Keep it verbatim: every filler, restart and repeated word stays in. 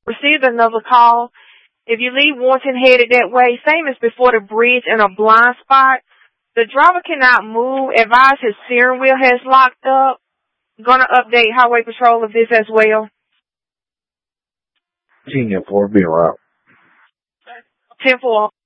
Received another call. If you leave Warrenton headed that way, same as before the bridge in a blind spot, the driver cannot move. Advise his steering wheel has locked up. Gonna update Highway Patrol of this as well. ten four, be around. ten four.